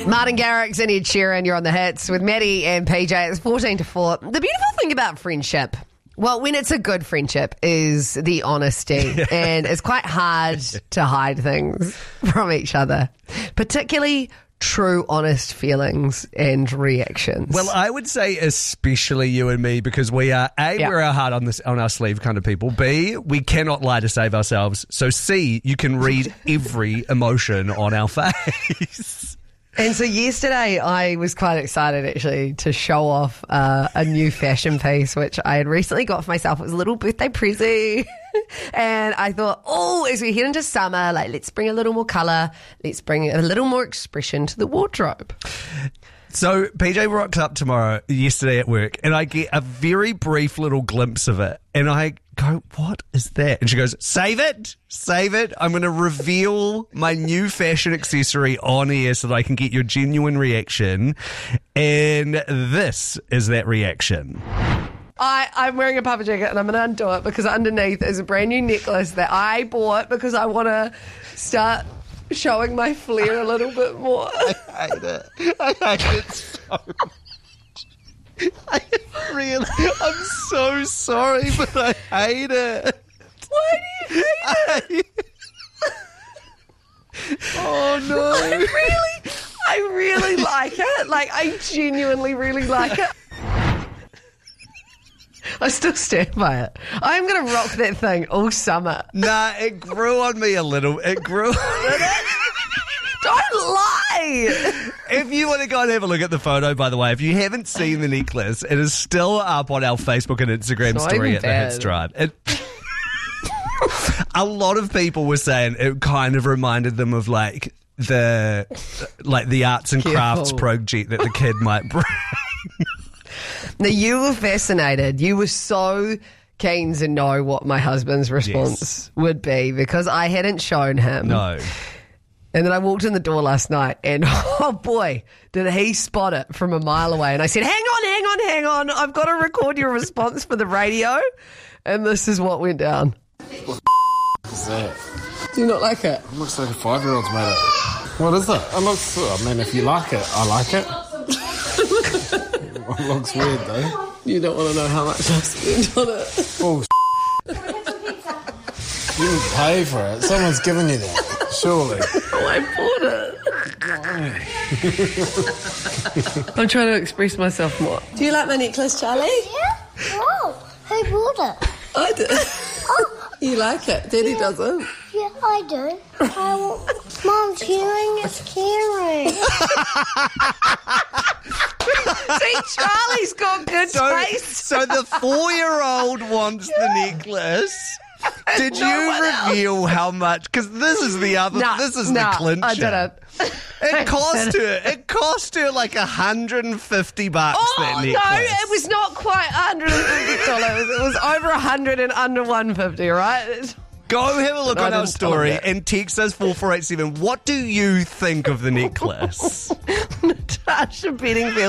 Martin Garrix and Ed Sheeran, you're on the hits with Maddie and PJ. It's 14-4. The beautiful thing about friendship, well, when it's a good friendship, is the honesty. And it's quite hard to hide things from each other, particularly true, honest feelings and reactions. Well, I would say especially you and me, because we are we're our heart on our sleeve kind of people. B, we cannot lie to save ourselves. So C, you can read every emotion on our face. And so yesterday I was quite excited actually to show off a new fashion piece which I had recently got for myself. It was a little birthday present. And I thought, as we head into summer, let's bring a little more colour. Let's bring a little more expression to the wardrobe. So PJ rocks up yesterday at work, and I get a very brief little glimpse of it. And I go, what is that? And she goes, save it. I'm going to reveal my new fashion accessory on air so that I can get your genuine reaction. And this is that reaction. I'm wearing a puffer jacket and I'm going to undo it because underneath is a brand new necklace that I bought because I want to start showing my flair a little bit more. I hate it so much. I'm so sorry, but I hate it. Why do you hate it? Oh no. I really like it. I genuinely really like it. I still stand by it. I'm going to rock that thing all summer. Nah, it grew on me a little. It grew. Don't lie. If you want to go and have a look at the photo, by the way, if you haven't seen the necklace, it is still up on our Facebook and Instagram story at the Hits Drive. A lot of people were saying it kind of reminded them of the arts and crafts project that the kid might bring. Now, you were fascinated. You were so keen to know what my husband's response would be because I hadn't shown him. No. And then I walked in the door last night and, oh boy, did he spot it from a mile away. And I said, hang on. I've got to record your response for the radio. And this is what went down. What is that? Do you not like it? It looks like a 5-year-old's made it. What is it? If you like it, I like it. It looks weird though. You don't want to know how much I spent on it. Oh, you didn't pay for it. Someone's given you that, surely. Oh, I bought it. I'm trying to express myself more. Do you like my necklace, Charlie? Yeah. Wow. Who bought it? I did. Oh. You like it? Daddy doesn't. Yeah, I do. Mom's hearing, it's caring. See, Charlie's got good taste. So the 4-year-old wants the necklace. Did you reveal how much? Because this is the clincher. I didn't. It cost her like $150. That necklace. No, it was not quite $150. It was over 100 and under 150. Right? Go have a look on our story and text us 4487. What do you think of the necklace? Natasha Bedingfield.